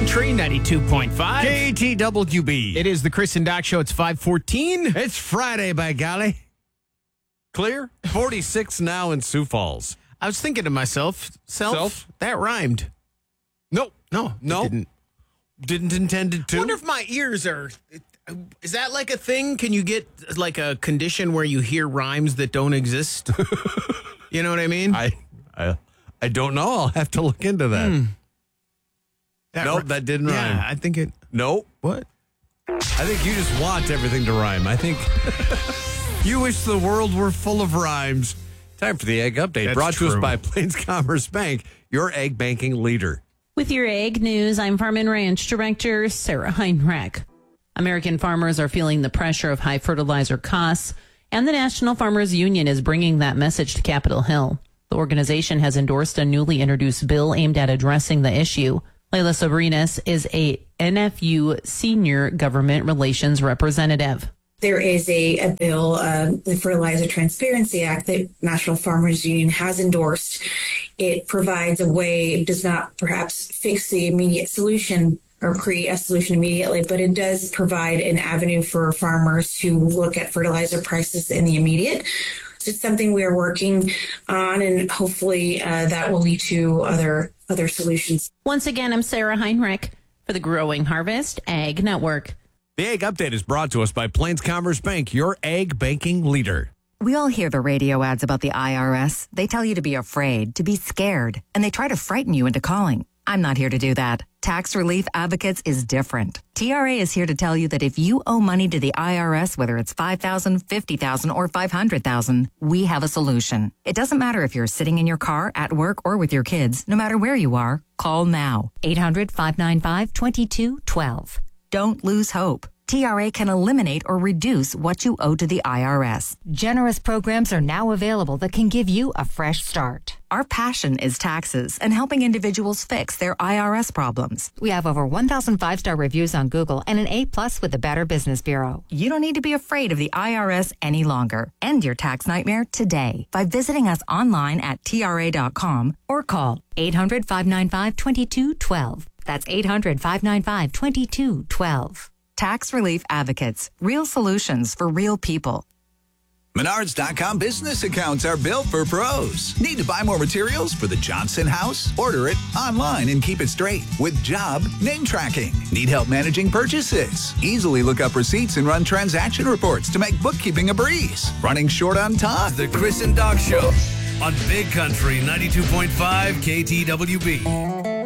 Country 92.5. KTWB. It is the Chris and Doc Show. It's 5:14. It's Friday, by golly. Clear? 46 now in Sioux Falls. I was thinking to myself, Self? that rhymed. Nope. No, No. it didn't. Didn't intend it I to. wonder if my ears are... Is that like a thing? Can you get like a condition where you hear rhymes that don't exist? You know what I mean? I don't know. I'll have to look into that. Nope, that didn't rhyme. Yeah, I think it... Nope. What? I think you just want everything to rhyme. I think you wish the world were full of rhymes. Time for the Egg Update, That's brought to us true. by Plains Commerce Bank, your egg banking leader. With your egg news, I'm Farm and Ranch Director Sarah Heinrich. American farmers are feeling the pressure of high fertilizer costs, and the National Farmers Union is bringing that message to Capitol Hill. The organization has endorsed a newly introduced bill aimed at addressing the issue. Layla Sabrinas is a NFU Senior Government Relations Representative. There is a bill, the Fertilizer Transparency Act, that National Farmers Union has endorsed. It provides a way, it does not perhaps fix the immediate solution or create a solution immediately, but it does provide an avenue for farmers to look at fertilizer prices in the immediate. So it's something we are working on, and hopefully that will lead to other solutions. Once again, I'm Sarah Heinrich for the Growing Harvest Ag Network. The Egg Update is brought to us by Plains Commerce Bank, your egg banking leader. We all hear the radio ads about the IRS. They tell you to be afraid, to be scared, and they try to frighten you into calling. I'm not here to do that. Tax Relief Advocates is different. TRA is here to tell you that if you owe money to the IRS, whether it's $5,000, $50,000, or $500,000, we have a solution. It doesn't matter if you're sitting in your car, at work, or with your kids. No matter where you are, call now. 800-595-2212. Don't lose hope. TRA can eliminate or reduce what you owe to the IRS. Generous programs are now available that can give you a fresh start. Our passion is taxes and helping individuals fix their IRS problems. We have over 1,000 5-star reviews on Google and an A+ with the Better Business Bureau. You don't need to be afraid of the IRS any longer. End your tax nightmare today by visiting us online at TRA.com or call 800-595-2212. That's 800-595-2212. Tax Relief Advocates. Real solutions for real people. Menards.com business accounts are built for pros. Need to buy more materials for the Johnson house? Order it online and keep it straight with job name tracking. Need help managing purchases? Easily look up receipts and run transaction reports to make bookkeeping a breeze. Running short on time? The Chris and Doc Show on Big Country 92.5 KTWB.